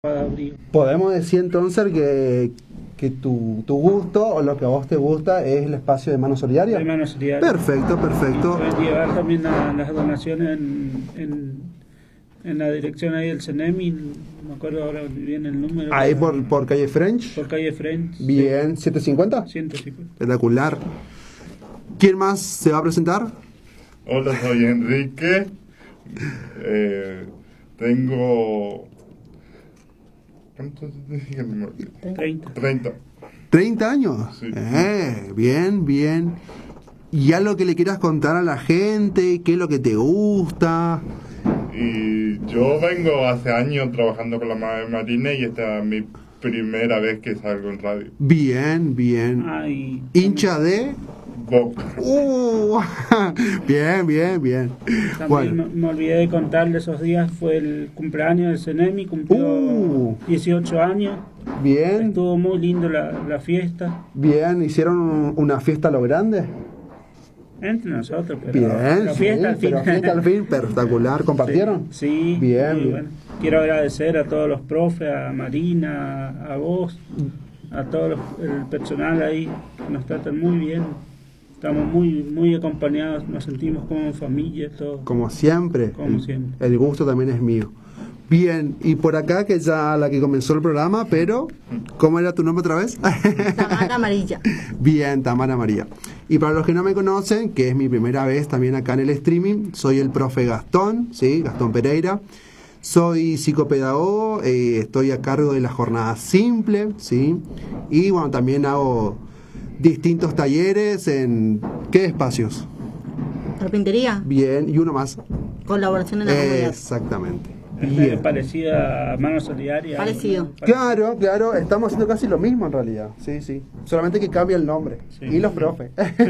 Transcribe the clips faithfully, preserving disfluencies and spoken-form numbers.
Podemos decir entonces que, que tu, tu gusto o lo que a vos te gusta es el espacio de Mano Solidaria. De Mano Solidaria. Perfecto, perfecto. Y pueden llevar también a, las donaciones en, en, en la dirección ahí del CENEMI, no me acuerdo ahora bien el número. Ahí por, por calle French. Por calle French. Bien, sí. ¿setecientos cincuenta? ciento cincuenta. Espectacular. ¿Quién más se va a presentar? Hola, soy Enrique. Eh, tengo... ¿Cuántos dije? treinta. treinta. ¿treinta años? Sí. Eh, bien, bien. ¿Y algo que le quieras contar a la gente? ¿Qué es lo que te gusta? Y yo vengo hace años trabajando con la Madre Marina y esta es mi primera vez que salgo en radio. Bien, bien. Ay, ¿Hincha de...? Boca. Uh, bien, bien, bien. También Bueno. me, me olvidé de contarle, esos días fue el cumpleaños del CENEMI, cumplió Uh. dieciocho años. Bien, Estuvo muy lindo la, la fiesta. bien. ¿Hicieron una fiesta a lo grande? Entre nosotros, pero Bien, pero sí, fiesta al fin. pero fiesta al fin, espectacular. ¿Compartieron? Sí, Bien, muy bien. bueno. Quiero agradecer a todos los profes, a Marina, a vos, a todo los- el personal ahí, que nos tratan muy bien. Estamos muy muy acompañados, nos sentimos como familia, todo. Como siempre. Como el, siempre. el gusto también es mío. Bien, y por acá que ya la que comenzó el programa, pero ¿cómo era tu nombre otra vez? Tamara Amarilla. Bien, Tamara María. Y para los que no me conocen, que es mi primera vez también acá en el streaming, soy el profe Gastón, ¿sí? Gastón Pereira. Soy psicopedagogo, eh, estoy a cargo de la jornada simple, ¿sí? Y bueno, también hago distintos talleres en... ¿Qué espacios? Carpintería. Bien, y uno más. Colaboración en la comunidad. Exactamente. Es Bien. parecida a Mano Solidaria. Parecido. ¿no? Claro, claro, estamos haciendo casi lo mismo en realidad, sí, sí, solamente que cambia el nombre Sí. y los profes.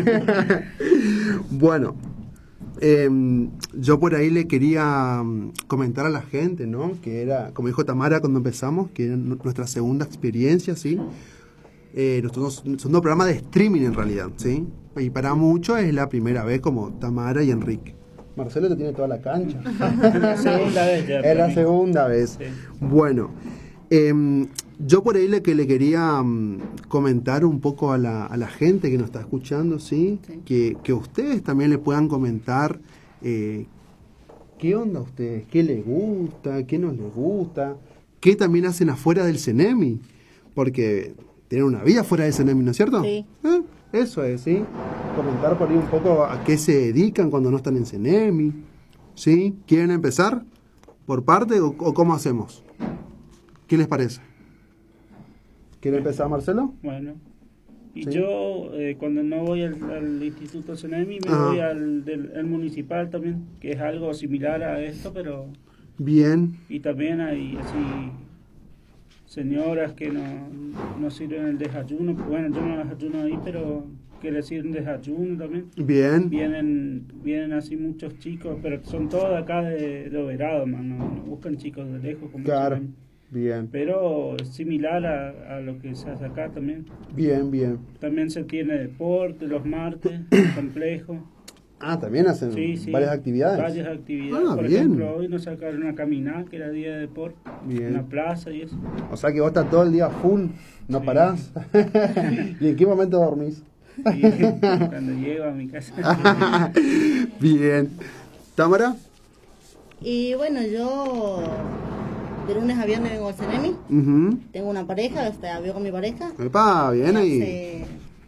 Bueno, em, yo por ahí le quería mm, comentar a la gente, ¿no? Que era, como dijo Tamara cuando empezamos, que era nu- nuestra segunda experiencia, ¿sí? Eh, nuestro segundo programa de streaming en realidad, ¿sí? Y para muchos es la primera vez como Tamara y Enrique. Marcelo te tiene toda la cancha. La segunda vez ya. Es la para mí. segunda vez. Sí. Bueno, em, yo por ahí le que le quería mm, comentar un poco a la, a la gente que nos está escuchando, ¿sí? Sí. Que, que ustedes también le puedan comentar eh, qué onda a ustedes, qué les gusta, qué no les gusta, qué también hacen afuera del CENEMI, porque tienen una vida fuera del CENEMI, ¿no es cierto? Sí. ¿Eh? Eso es, ¿sí? Comentar por ahí un poco a qué se dedican cuando no están en CENEMI, ¿sí? ¿Quieren empezar por parte o, o cómo hacemos? ¿Qué les parece? ¿Quiere empezar Marcelo? Bueno. Y Sí. yo, eh, cuando no voy al, al Instituto CENEMI, me Ajá. voy al del al municipal también, que es algo similar a esto, pero... Bien, Y también hay así señoras que no, no sirven el desayuno. Bueno, yo no desayuno ahí, pero que le sirven desayuno también. bien, Vienen vienen así muchos chicos, pero son todos de acá de, de Oberado, man, no, no buscan chicos de lejos. Como claro, se ven. bien, Pero es similar a, a lo que se hace acá también. bien, bien. También se tiene deporte los martes, complejo. Ah, también hacen Sí, sí. varias actividades. Varias actividades. Ah, Por bien. ejemplo, hoy nos sacaron a caminar, que era día de deporte, Bien. en la plaza y eso. O sea que vos estás todo el día full, no Sí. parás. ¿Y en qué momento dormís? Y cuando llego a mi casa. Bien. ¿Támara? Y bueno, yo de lunes a viernes vengo al CENEMI. Uh Tengo una pareja, este, vivo con mi pareja. Epa, bien ahí. Hace-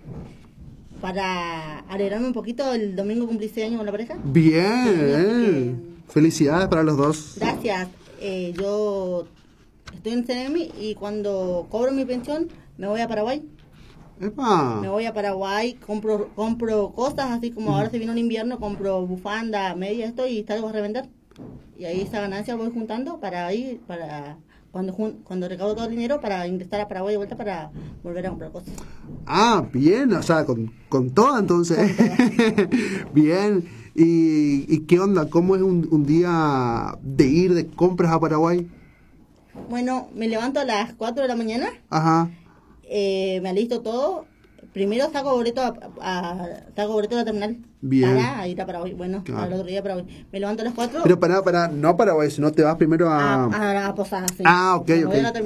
para alegrarme un poquito, el domingo cumplí seis años con la pareja. Bien. Felicidades para los dos. Gracias. Eh, yo estoy en CENEMI y cuando cobro mi pensión me voy a Paraguay. Me Epa. voy a Paraguay, compro compro cosas, así como ahora se vino el invierno, compro bufanda, media, esto y salgo a revender. Y ahí esa ganancia voy juntando para ir, para cuando jun- cuando recaudo todo el dinero para ingresar a Paraguay de vuelta para volver a comprar cosas. Ah, bien, o sea, con, con todo entonces. Bien. ¿Y, ¿Y qué onda? ¿Cómo es un, un día de ir de compras a Paraguay? Bueno, me levanto a las cuatro de la mañana, Ajá. eh, me alisto todo. Primero saco boleto a, a- saco boleto de la terminal Bien. para ir a Paraguay. Bueno, Claro. al otro día Paraguay. Me levanto a las cuatro Pero para, para, no para, no te vas primero a, a... a, a Posadas, sí. Ah, ok, Me ok. voy a la